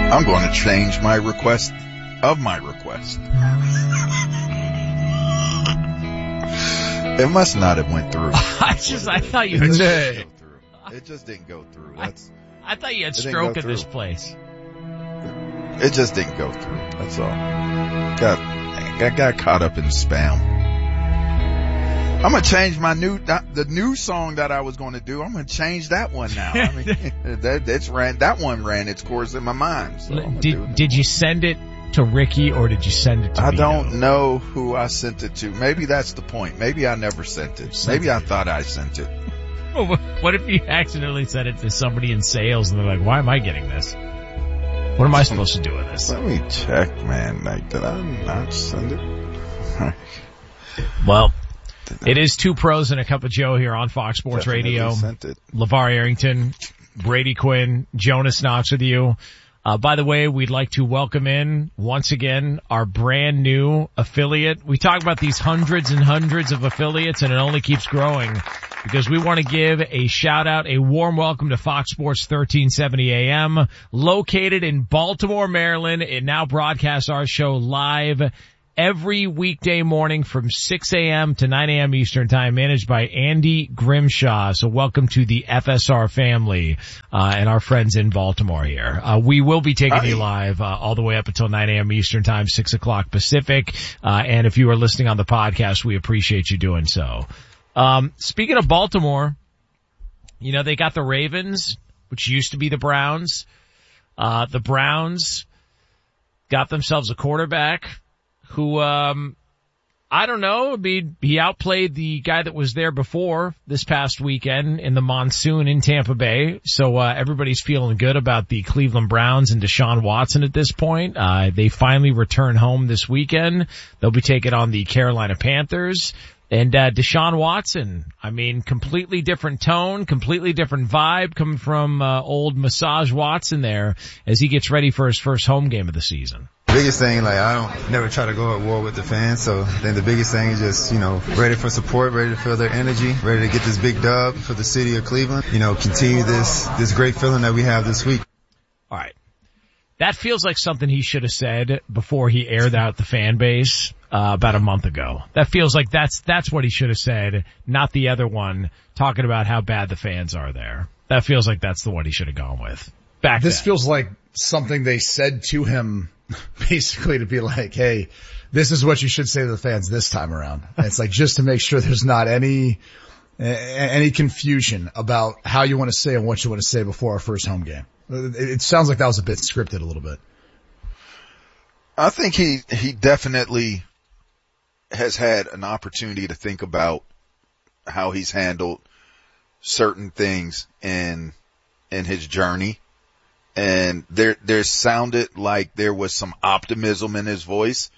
I'm going to change my request of my request. It must not have went through. I thought you had It just didn't go through. I thought you had stroke in this place. It just didn't go through. That's all. I got caught up in spam. I'm gonna change the new song that I was gonna do. I'm gonna change that one now. I mean, that one ran its course in my mind. So did you send it to Ricky or did you send it to me? I don't know who I sent it to. Maybe that's the point. Maybe I never sent it. Maybe I thought I sent it. What if you accidentally sent it to somebody in sales and they're like, why am I getting this? What am I supposed to do with this? Let me check, man. Like, did I not send it? Well, it is Two Pros and a Cup of Joe here on Fox Sports Definitely Radio. sent it. LeVar Arrington, Brady Quinn, Jonas Knox with you. By the way, we'd like to welcome in once again our brand new affiliate. We talk about these hundreds and hundreds of affiliates and it only keeps growing because we want to give a shout out, a warm welcome to Fox Sports 1370 AM, located in Baltimore, Maryland. It now broadcasts our show live every weekday morning from 6 a.m. to 9 a.m. Eastern Time, managed by Andy Grimshaw. So welcome to the FSR family, and our friends in Baltimore here. We will be taking you live, all the way up until 9 a.m. Eastern Time, 6 o'clock Pacific. And if you are listening on the podcast, we appreciate you doing so. Speaking of Baltimore, you know, they got the Ravens, which used to be the Browns. The Browns got themselves a quarterback who, I don't know, he outplayed the guy that was there before this past weekend in the monsoon in Tampa Bay. So, everybody's feeling good about the Cleveland Browns and Deshaun Watson at this point. They finally return home this weekend. They'll be taking on the Carolina Panthers. And, Deshaun Watson, I mean, completely different tone, completely different vibe coming from, old Massage Watson there as he gets ready for his first home game of the season. Biggest thing, like, I don't never try to go at war with the fans, so then the biggest thing is just, you know, ready for support, ready to feel their energy, ready to get this big dub for the city of Cleveland, you know, continue this great feeling that we have this week. All right. That feels like something he should have said before he aired out the fan base, about a month ago. That feels like that's what he should have said, not the other one talking about how bad the fans are there. That feels like that's the one he should have gone with. This feels like something they said to him basically to be like, hey, this is what you should say to the fans this time around. And it's like just to make sure there's not any confusion about how you want to say and what you want to say before our first home game. It sounds like that was a bit scripted a little bit. I think he definitely has had an opportunity to think about how he's handled certain things in his journey. And there sounded like there was some optimism in his voice.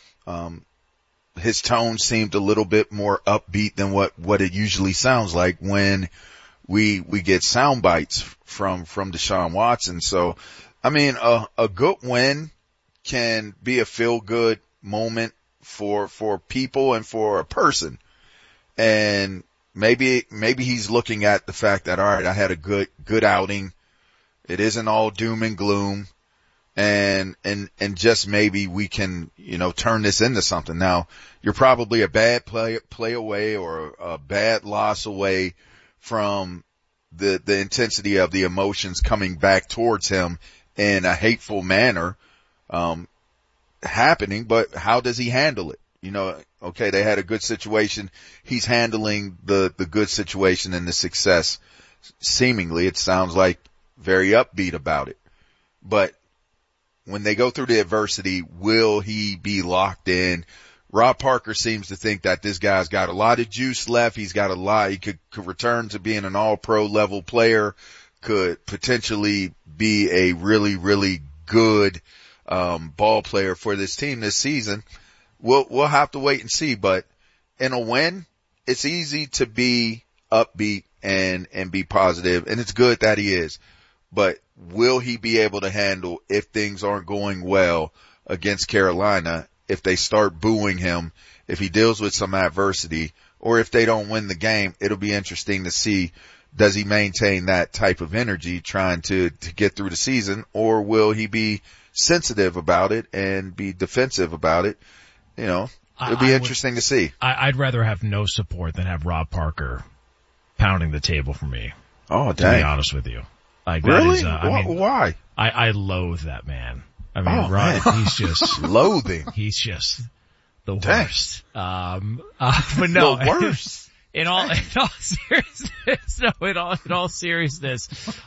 His tone seemed a little bit more upbeat than what it usually sounds like when we get sound bites from Deshaun Watson. So, I mean, a good win can be a feel good moment for people and for a person. And maybe he's looking at the fact that, all right, I had a good outing. It isn't all doom and gloom, and just maybe we can, you know, turn this into something. Now, you're probably a bad play away or a bad loss away from the intensity of the emotions coming back towards him in a hateful manner, happening, but how does he handle it? You know, okay, they had a good situation. He's handling the good situation and the success. Seemingly, it sounds like very upbeat about it. But when they go through the adversity, will he be locked in? Rob Parker seems to think that this guy's got a lot of juice left. He's got a lot. He could return to being an all-pro level player, could potentially be a really, really good ball player for this team this season. We'll have to wait and see. But in a win, it's easy to be upbeat and be positive, and it's good that he is. But will he be able to handle if things aren't going well against Carolina, if they start booing him, if he deals with some adversity, or if they don't win the game? It'll be interesting to see does he maintain that type of energy trying to get through the season, or will he be sensitive about it and be defensive about it? You know, it'll be interesting to see. I'd rather have no support than have Rob Parker pounding the table for me. Oh, dang. To be honest with you. Like, really? That is, why? I loathe that man. I mean, Rob, he's just loathing. He's just the worst. But no. The worst. In all seriousness,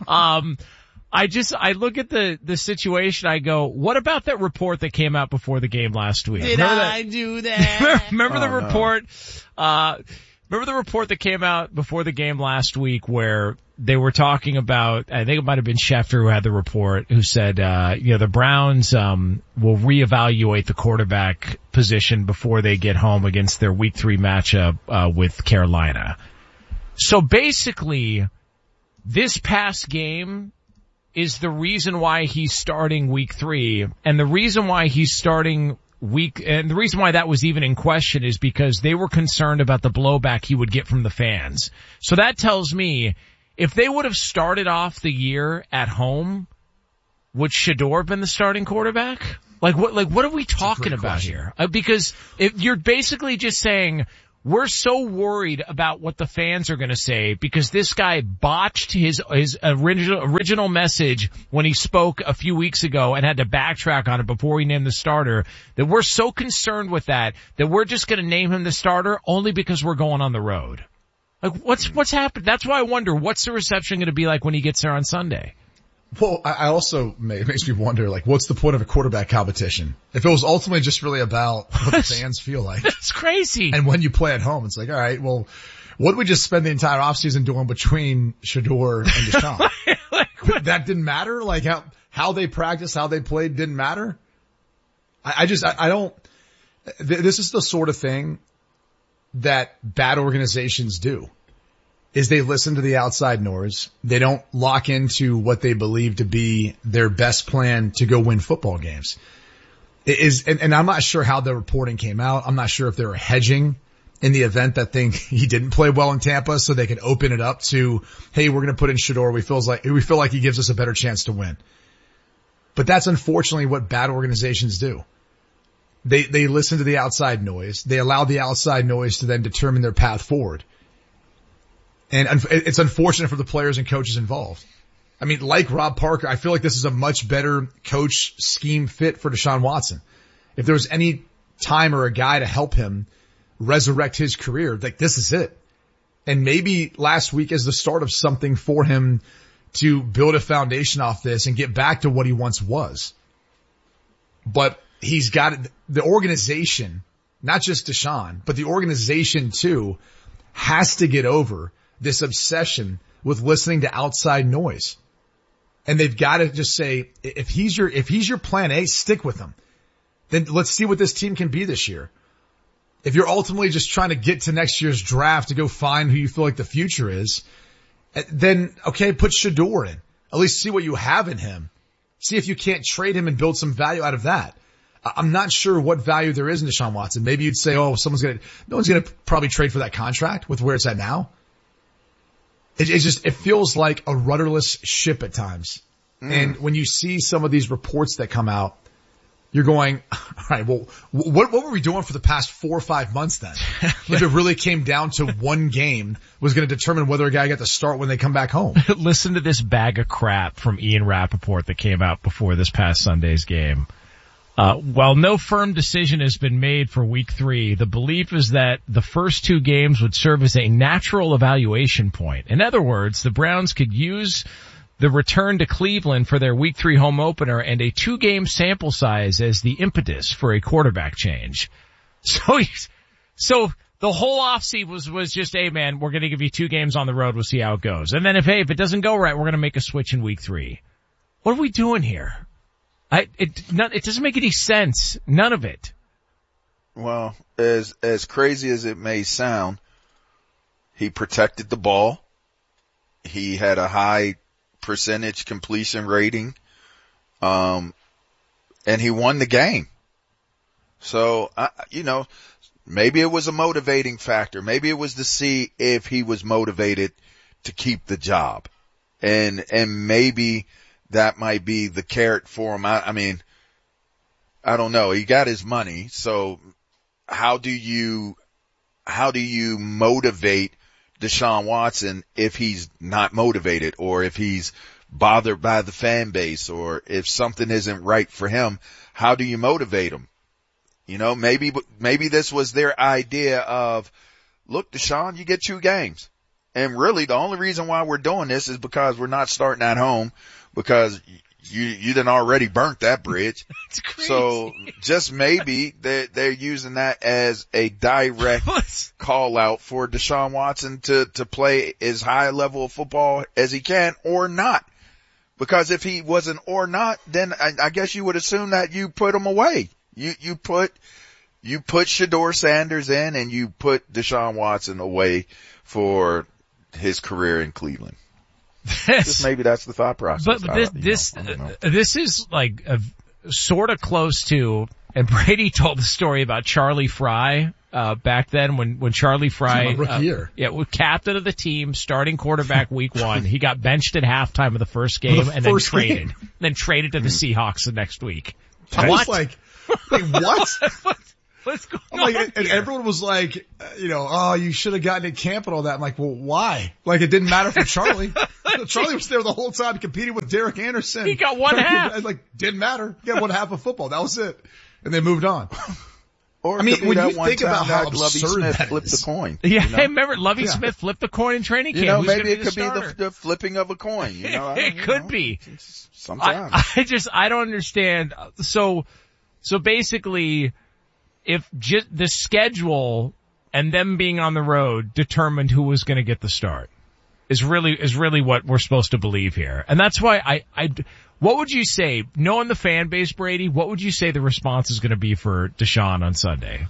I look at the situation, I go, what about that report that came out before the game last week? Do that? Remember the report, remember the report that came out before the game last week where they were talking about, I think it might have been Schefter who had the report, who said, the Browns, will reevaluate the quarterback position before they get home against their week 3 matchup, with Carolina. So basically, this past game is the reason why he's starting week 3, and the reason why he's starting and the reason why that was even in question is because they were concerned about the blowback he would get from the fans. So that tells me, if they would have started off the year at home, would Shedeur have been the starting quarterback? Like what are we talking about here? Because if you're basically just saying, we're so worried about what the fans are going to say because this guy botched his original message when he spoke a few weeks ago and had to backtrack on it before he named the starter, that we're so concerned with that we're just going to name him the starter only because we're going on the road. Like, what's happened? That's why I wonder, what's the reception going to be like when he gets there on Sunday? Well, I also, it makes me wonder, like, what's the point of a quarterback competition? If it was ultimately just really about what the fans feel like. That's crazy. And when you play at home, it's like, all right, well, what did we just spend the entire offseason doing between Shedeur and Deshaun? That didn't matter? Like, how they practiced, how they played didn't matter? I don't, this is the sort of thing that bad organizations do. Is they listen to the outside noise. They don't lock into what they believe to be their best plan to go win football games. And I'm not sure how the reporting came out. I'm not sure if they were hedging in the event that he didn't play well in Tampa so they could open it up to, hey, we're going to put in Shedeur. We feel like he gives us a better chance to win. But that's unfortunately what bad organizations do. They listen to the outside noise. They allow the outside noise to then determine their path forward. And it's unfortunate for the players and coaches involved. I mean, like Rob Parker, I feel like this is a much better coach scheme fit for Deshaun Watson. If there was any time or a guy to help him resurrect his career, like, this is it. And maybe last week is the start of something for him to build a foundation off this and get back to what he once was. But he's got the organization, not just Deshaun, but the organization too, has to get over this obsession with listening to outside noise. And they've got to just say, if he's your plan A, stick with him. Then let's see what this team can be this year. If you're ultimately just trying to get to next year's draft to go find who you feel like the future is, then okay, put Shedeur in. At least see what you have in him. See if you can't trade him and build some value out of that. I'm not sure what value there is in Deshaun Watson. Maybe you'd say, no one's going to probably trade for that contract with where it's at now. It feels like a rudderless ship at times. And when you see some of these reports that come out, you're going, all right, well, what were we doing for the past 4 or 5 months then? If it really came down to one game was going to determine whether a guy got to start when they come back home. Listen to this bag of crap from Ian Rappaport that came out before this past Sunday's game. While no firm decision has been made for week 3, the belief is that the first 2 games would serve as a natural evaluation point. In other words, the Browns could use the return to Cleveland for their week 3 home opener and a 2-game sample size as the impetus for a quarterback change. So the whole offseason was just, hey man, we're going to give you 2 games on the road. We'll see how it goes. And then if it doesn't go right, we're going to make a switch in week 3. What are we doing here? It doesn't make any sense. None of it. Well, as crazy as it may sound, he protected the ball. He had a high percentage completion rating. And he won the game. So, maybe it was a motivating factor. Maybe it was to see if he was motivated to keep the job. And maybe that might be the carrot for him. I mean, I don't know. He got his money. So how do you motivate Deshaun Watson if he's not motivated, or if he's bothered by the fan base, or if something isn't right for him? How do you motivate him? You know, maybe this was their idea of, look, Deshaun, you get 2 games. And really the only reason why we're doing this is because we're not starting at home, because you done already burnt that bridge. That's crazy. So just maybe they're using that as a direct call out for Deshaun Watson to play as high a level of football as he can, or not. Because if he wasn't or not, then I guess you would assume that you put him away. You put Shedeur Sanders in, and you put Deshaun Watson away for his career in Cleveland. Just maybe that's the thought process. But this is like sort of close to, and Brady told the story about Charlie Fry, back then when Charlie Fry, rookie year. Was captain of the team, starting quarterback week 1. He got benched at halftime of the first game and then traded to the Seahawks the next week. I was like, wait, what? What's going on? Like, and everyone was like, you should have gotten in camp and all that. I'm like, well, why? Like, it didn't matter for Charlie. Charlie was there the whole time competing with Derek Anderson. He got one half. Like, didn't matter. He got one half of football. That was it. And they moved on. Or I mean, when you think about how Lovie absurd Smith that flipped is. the coin. Yeah, hey, remember Lovie Smith flipped the coin in training camp. You know, Who's maybe gonna it be could starter? be the flipping of a coin. You know, It could be. Sometimes. I don't understand. So basically, if just the schedule and them being on the road determined who was going to get the start, is really what we're supposed to believe here. And that's why what would you say, knowing the fan base, Brady, what would you say the response is going to be for Deshaun on Sunday?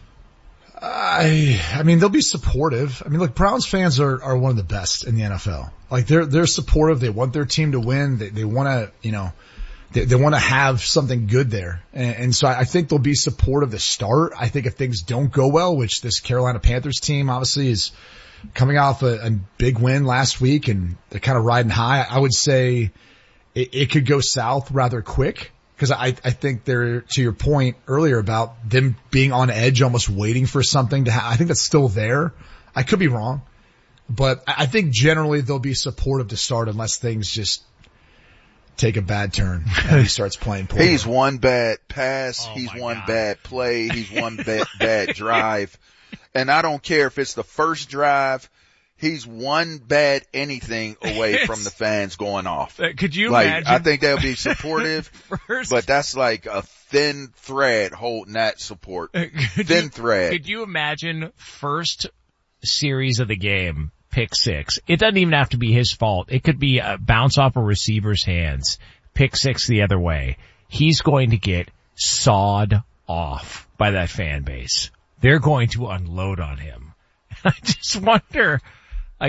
I mean, they'll be supportive. I mean, look, Browns fans are one of the best in the NFL. Like, they're supportive. They want their team to win. They want to, they want to have something good there. And so I think they'll be supportive to start. I think if things don't go well, which this Carolina Panthers team obviously is coming off a big win last week and they're kind of riding high, I would say it could go south rather quick. Cause I think they're, to your point earlier about them being on edge, almost waiting for something to I think that's still there. I could be wrong, but I think generally they'll be supportive to start unless things just take a bad turn and he starts playing poorly. He's one bad pass. He's one bad play. He's one bad drive. And I don't care if it's the first drive. He's one bad anything away from the fans going off. Could you imagine? I think they'll be supportive, but that's like a thin thread holding that support. Thread. Could you imagine first series of the game, pick 6? It doesn't even have to be his fault. It could be a bounce off a receiver's hands, pick 6 the other way. He's going to get sawed off by that fan base. They're going to unload on him. I just wonder, like,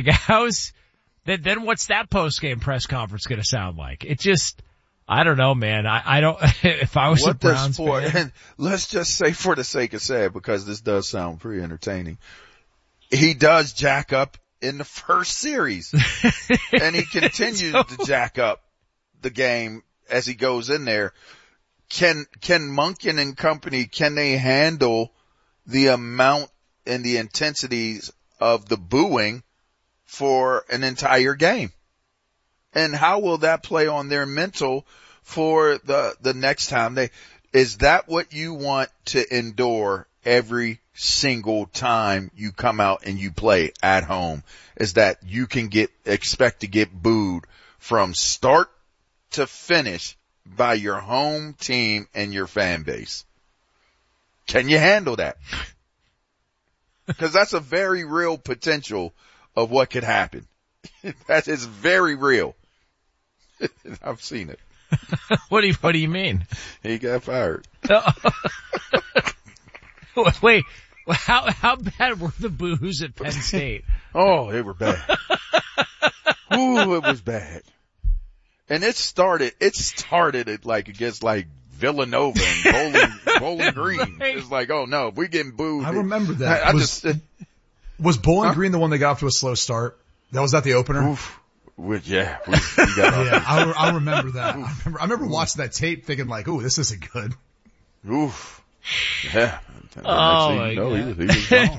then what's that post-game press conference going to sound like? It just, I don't know, man. I don't, if I was a Browns fan. Let's just say, for the sake of saying, because this does sound pretty entertaining, he does jack up in the first series. And he continues to jack up the game as he goes in there. Can Monken and company, can they handle the amount and the intensities of the booing for an entire game? And how will that play on their mental for the next time is that what you want to endure every single time you come out and you play at home? Is that you can expect to get booed from start to finish by your home team and your fan base? Can you handle that? Because that's a very real potential of what could happen. That is very real. I've seen it. What do you mean? He got fired. Wait, how bad were the boos at Penn State? Oh, they were bad. Ooh, it was bad. And it started at like against like Villanova and Bowling Green. Right. It's like, oh no, we're getting booed. I remember that. Was Bowling Green the one that got off to a slow start? Was that the opener? Oof. We got yeah, I remember that. I remember watching that tape thinking like, ooh, this isn't good. Oof. Yeah. Oh, he was wrong.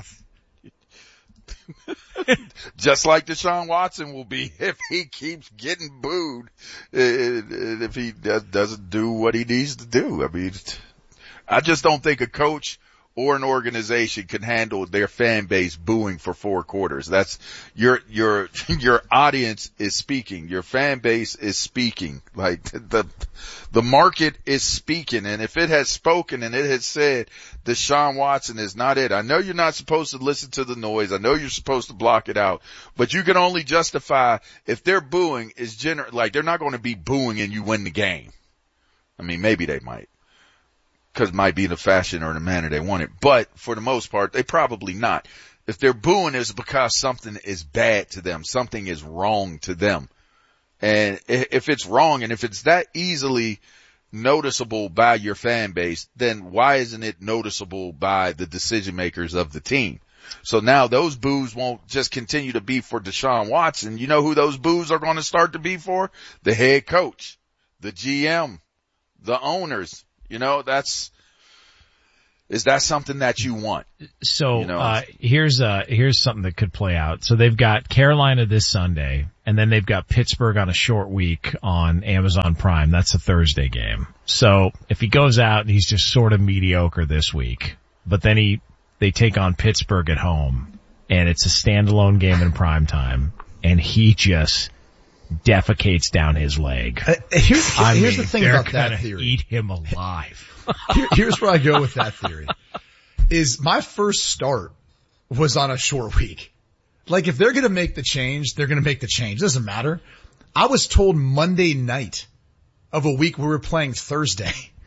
Just like Deshaun Watson will be if he keeps getting booed, if he doesn't do what he needs to do. I mean, I just don't think a coach or an organization can handle their fan base booing for 4 quarters. That's your audience is speaking. Your fan base is speaking. Like the market is speaking. And if it has spoken and it has said Deshaun Watson is not it, I know you're not supposed to listen to the noise. I know you're supposed to block it out, but you can only justify if they're booing is like they're not going to be booing and you win the game. I mean, maybe they might. Because it might be the fashion or the manner they want it. But for the most part, they probably not. If they're booing, it's because something is bad to them. Something is wrong to them. And if it's wrong and if it's that easily noticeable by your fan base, then why isn't it noticeable by the decision makers of the team? So now those boos won't just continue to be for Deshaun Watson. You know who those boos are going to start to be for? The head coach, the GM, the owners. You know, is that something that you want? So, you know? Here's something that could play out. So they've got Carolina this Sunday, and then they've got Pittsburgh on a short week on Amazon Prime. That's a Thursday game. So if he goes out and he's just sort of mediocre this week, but then they take on Pittsburgh at home, and it's a standalone game in prime time, and he just defecates down his leg. Here's the thing about that theory. Eat him alive. Here's where I go with that theory. Is my first start was on a short week. Like if they're going to make the change, they're going to make the change. It doesn't matter. I was told Monday night of a week we were playing Thursday